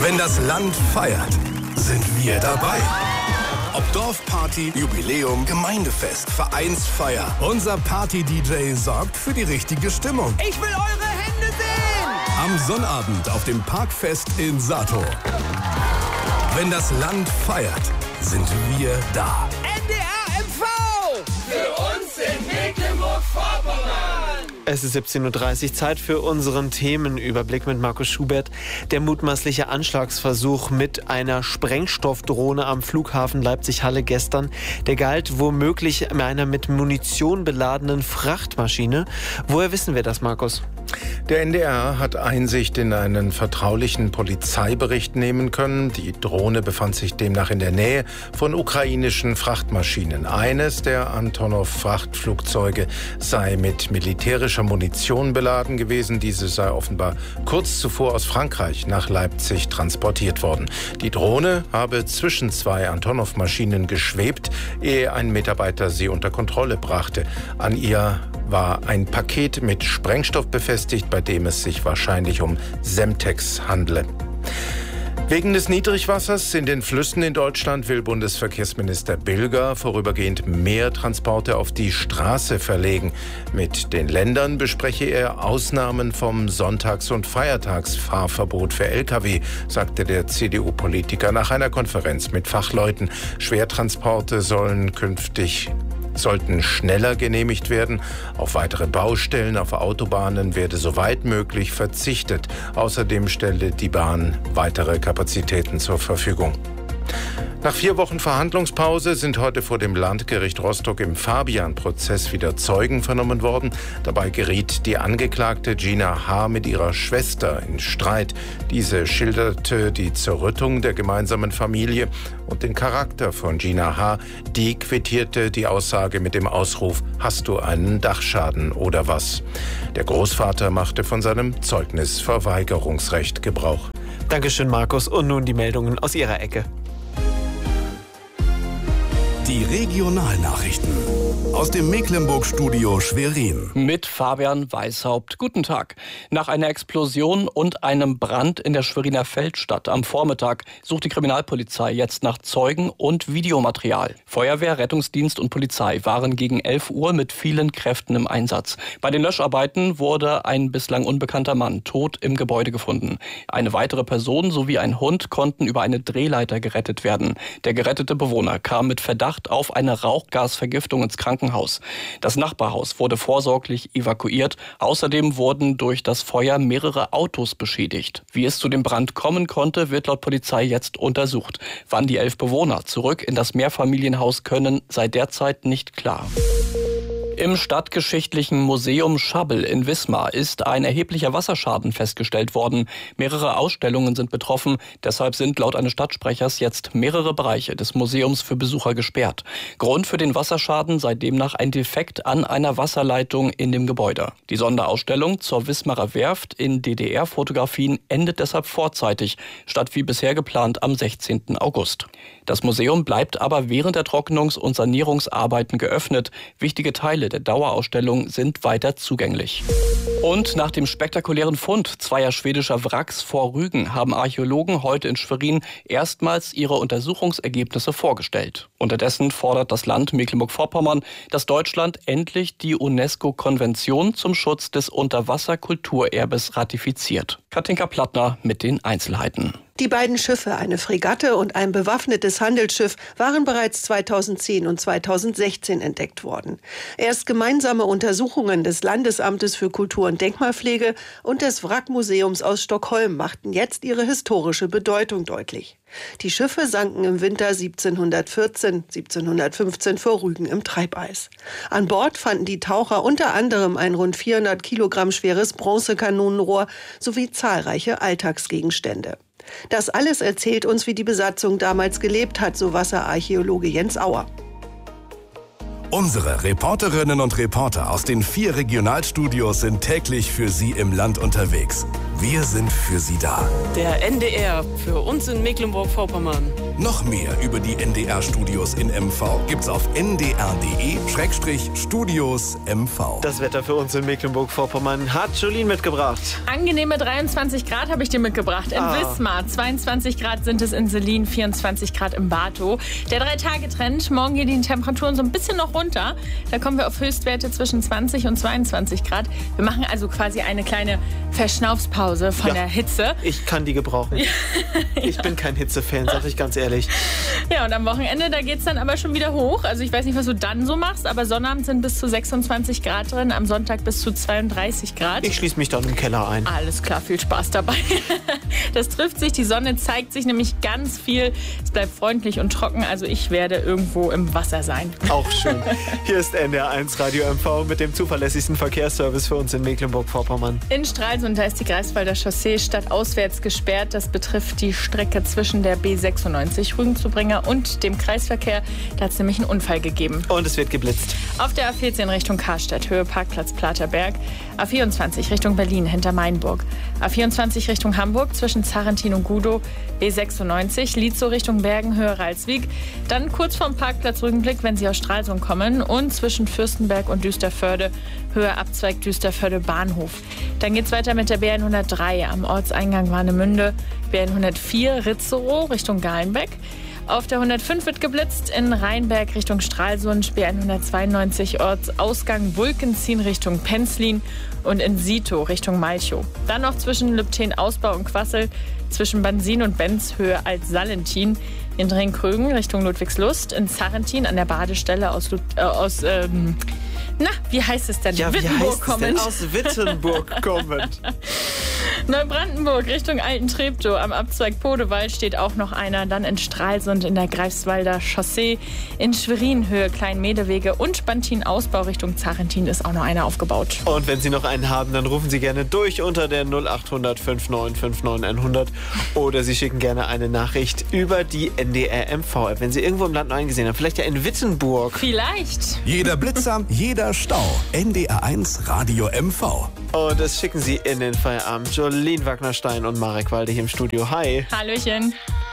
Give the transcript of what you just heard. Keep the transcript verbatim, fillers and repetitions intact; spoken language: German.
Wenn das Land feiert, sind wir dabei. Ob Dorfparty, Jubiläum, Gemeindefest, Vereinsfeier. Unser Party-D J sorgt für die richtige Stimmung. Ich will eure Hände sehen! Am Sonnabend auf dem Parkfest in Sator. Wenn das Land feiert, sind wir da. N D R M V! Für uns in Mecklenburg-Vorpommern! Es ist siebzehn Uhr dreißig, Zeit für unseren Themenüberblick mit Markus Schubert. Der mutmaßliche Anschlagsversuch mit einer Sprengstoffdrohne am Flughafen Leipzig-Halle gestern, der galt womöglich einer mit Munition beladenen Frachtmaschine. Woher wissen wir das, Markus? Der N D R hat Einsicht in einen vertraulichen Polizeibericht nehmen können. Die Drohne befand sich demnach in der Nähe von ukrainischen Frachtmaschinen. Eines der Antonov-Frachtflugzeuge sei mit militärischer Munition beladen gewesen. Diese sei offenbar kurz zuvor aus Frankreich nach Leipzig transportiert worden. Die Drohne habe zwischen zwei Antonov-Maschinen geschwebt, ehe ein Mitarbeiter sie unter Kontrolle brachte. An ihr war ein Paket mit Sprengstoff befestigt, bei dem es sich wahrscheinlich um Semtex handle. Wegen des Niedrigwassers in den Flüssen in Deutschland will Bundesverkehrsminister Bilger vorübergehend mehr Transporte auf die Straße verlegen. Mit den Ländern bespreche er Ausnahmen vom Sonntags- und Feiertagsfahrverbot für L K W, sagte der C D U-Politiker nach einer Konferenz mit Fachleuten. Schwertransporte sollen künftig sollten schneller genehmigt werden. Auf weitere Baustellen auf Autobahnen werde soweit möglich verzichtet. Außerdem stelle die Bahn weitere Kapazitäten zur Verfügung. Nach vier Wochen Verhandlungspause sind heute vor dem Landgericht Rostock im Fabian-Prozess wieder Zeugen vernommen worden. Dabei geriet die Angeklagte Gina H. mit ihrer Schwester in Streit. Diese schilderte die Zerrüttung der gemeinsamen Familie und den Charakter von Gina H. Die quittierte die Aussage mit dem Ausruf: Hast du einen Dachschaden oder was? Der Großvater machte von seinem Zeugnisverweigerungsrecht Gebrauch. Dankeschön, Markus. Und nun die Meldungen aus Ihrer Ecke. Die Regionalnachrichten aus dem Mecklenburg-Studio Schwerin. Mit Fabian Weishaupt. Guten Tag. Nach einer Explosion und einem Brand in der Schweriner Feldstadt am Vormittag sucht die Kriminalpolizei jetzt nach Zeugen und Videomaterial. Feuerwehr, Rettungsdienst und Polizei waren gegen elf Uhr mit vielen Kräften im Einsatz. Bei den Löscharbeiten wurde ein bislang unbekannter Mann tot im Gebäude gefunden. Eine weitere Person sowie ein Hund konnten über eine Drehleiter gerettet werden. Der gerettete Bewohner kam mit Verdacht auf eine Rauchgasvergiftung ins Krankenhaus. Das Nachbarhaus wurde vorsorglich evakuiert. Außerdem wurden durch das Feuer mehrere Autos beschädigt. Wie es zu dem Brand kommen konnte, wird laut Polizei jetzt untersucht. Wann die elf Bewohner zurück in das Mehrfamilienhaus können, sei derzeit nicht klar. Im Stadtgeschichtlichen Museum Schabbel in Wismar ist ein erheblicher Wasserschaden festgestellt worden. Mehrere Ausstellungen sind betroffen. Deshalb sind laut eines Stadtsprechers jetzt mehrere Bereiche des Museums für Besucher gesperrt. Grund für den Wasserschaden sei demnach ein Defekt an einer Wasserleitung in dem Gebäude. Die Sonderausstellung zur Wismarer Werft in D D R-Fotografien endet deshalb vorzeitig, statt wie bisher geplant am sechzehnten August. Das Museum bleibt aber während der Trocknungs- und Sanierungsarbeiten geöffnet. Wichtige Teile der Dauerausstellung sind weiter zugänglich. Und nach dem spektakulären Fund zweier schwedischer Wracks vor Rügen haben Archäologen heute in Schwerin erstmals ihre Untersuchungsergebnisse vorgestellt. Unterdessen fordert das Land Mecklenburg-Vorpommern, dass Deutschland endlich die UNESCO-Konvention zum Schutz des Unterwasserkulturerbes ratifiziert. Katinka Plattner mit den Einzelheiten. Die beiden Schiffe, eine Fregatte und ein bewaffnetes Handelsschiff, waren bereits zweitausendzehn und zweitausendsechzehn entdeckt worden. Erst gemeinsame Untersuchungen des Landesamtes für Kultur- und Denkmalpflege und des Wrackmuseums aus Stockholm machten jetzt ihre historische Bedeutung deutlich. Die Schiffe sanken im Winter siebzehnhundertvierzehn, siebzehnhundertfünfzehn vor Rügen im Treibeis. An Bord fanden die Taucher unter anderem ein rund vierhundert Kilogramm schweres Bronzekanonenrohr sowie zahlreiche Alltagsgegenstände. Das alles erzählt uns, wie die Besatzung damals gelebt hat, so Wasserarchäologe Jens Auer. Unsere Reporterinnen und Reporter aus den vier Regionalstudios sind täglich für Sie im Land unterwegs. Wir sind für Sie da. Der N D R für uns in Mecklenburg-Vorpommern. Noch mehr über die N D R-Studios in M V gibt's auf n d r punkt d e Schrägstrich Studios M V. Das Wetter für uns in Mecklenburg-Vorpommern hat Jolien mitgebracht. Angenehme dreiundzwanzig Grad habe ich dir mitgebracht. In Ah. Wismar, zweiundzwanzig Grad sind es in Selin, vierundzwanzig Grad im Bato. Der Drei-Tage-Trend, morgen gehen die Temperaturen so ein bisschen noch runter. Da kommen wir auf Höchstwerte zwischen zwanzig und zweiundzwanzig Grad. Wir machen also quasi eine kleine Verschnaufspause von Ja. der Hitze. Ich kann die gebrauchen. Ich bin kein Hitzefan, sag ich ganz ehrlich. Ja, und am Wochenende, da geht es dann aber schon wieder hoch. Also ich weiß nicht, was du dann so machst, aber Sonnabend sind bis zu sechsundzwanzig Grad drin, am Sonntag bis zu zweiunddreißig Grad. Ich schließe mich dann im Keller ein. Alles klar, viel Spaß dabei. Das trifft sich, die Sonne zeigt sich nämlich ganz viel. Es bleibt freundlich und trocken, also ich werde irgendwo im Wasser sein. Auch schön. Hier ist N D R eins Radio M V mit dem zuverlässigsten Verkehrsservice für uns in Mecklenburg-Vorpommern. In Stralsund, da ist die Greifswalder Chaussee stadtauswärts gesperrt. Das betrifft die Strecke zwischen der B sechsundneunzig Rügen-zu-Bringer und dem Kreisverkehr. Da hat es nämlich einen Unfall gegeben. Und es wird geblitzt. Auf der A vierzehn Richtung Karstadt, Höhe Parkplatz Platerberg. A vierundzwanzig Richtung Berlin, hinter Mainburg. A vierundzwanzig Richtung Hamburg, zwischen Zarrentin und Gudow. B sechsundneunzig, Lietzow Richtung Bergen, Höhe Ralswiek. Dann kurz vorm Parkplatz Rügenblick, wenn Sie aus Stralsund kommen. Und zwischen Fürstenberg und Düsterförde, Höhe Abzweig Düsterförde Bahnhof. Dann geht es weiter mit der B hundertdrei am Ortseingang Warnemünde. B hundertvier Ritzerow Richtung Galenbeck. Auf der hundertfünf wird geblitzt in Rheinberg Richtung Stralsund, B hundertzweiundneunzig Ortsausgang Wulkenzien Richtung Penzlin und in Sito Richtung Malchow. Dann noch zwischen Lübten-Ausbau und Quassel, zwischen Bansin und Benz Höhe Alt-Salentin, in Drenkrögen Richtung Ludwigslust, in Zarrentin an der Badestelle aus, Lud- äh, aus ähm, na, wie heißt es denn? Ja, wie Wittenburg heißt es denn? kommend. Aus Wittenburg kommend. Neubrandenburg Richtung Alten-Treptow am Abzweig Podewald steht auch noch einer. Dann in Stralsund in der Greifswalder Chaussee. In Schwerin Höhe Kleinmedewege und Bantin-Ausbau Richtung Zarrentin ist auch noch einer aufgebaut. Und wenn Sie noch einen haben, dann rufen Sie gerne durch unter der null acht hundert neunundfünfzig neunundfünfzig hundert oder Sie schicken gerne eine Nachricht über die N D R M V-App, wenn Sie irgendwo im Land noch eingesehen haben. Vielleicht ja in Wittenburg. Vielleicht. Jeder Blitzer, jeder Stau. N D R eins Radio M V. Und das schicken Sie in den Feierabend. Jolien Wagner-Stein und Marek Walde hier im Studio. Hi. Hallöchen.